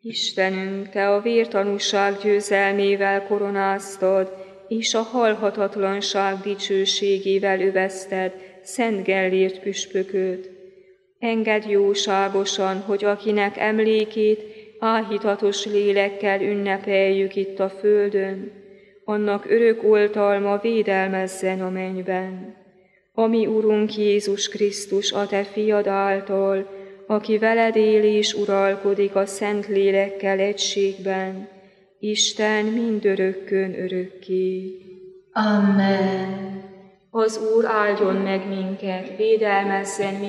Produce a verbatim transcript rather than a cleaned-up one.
Istenünk, Te a vértanúság győzelmével koronáztad, és a halhatatlanság dicsőségével övezted Szent Gellért püspököt. Engedd jóságosan, hogy akinek emlékét áhítatos lélekkel ünnepeljük itt a földön, annak örök oltalma védelmezzen a mennyben. Ami Urunk Jézus Krisztus, a Te fiad által, aki veled él és uralkodik a Szent Lélekkel egységben, Isten mindörökkön örökké. Amen. Az Úr áldjon meg minket, védelmezzen